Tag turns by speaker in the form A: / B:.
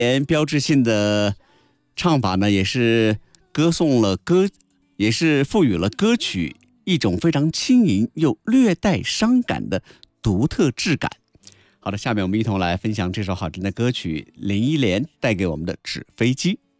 A: 标志性的唱法呢，也是也是赋予了歌曲一种非常轻盈又略带伤感的独特质感。好的，下面我们一同来分享这首好听的歌曲，林忆莲带给我们的《纸飞机》。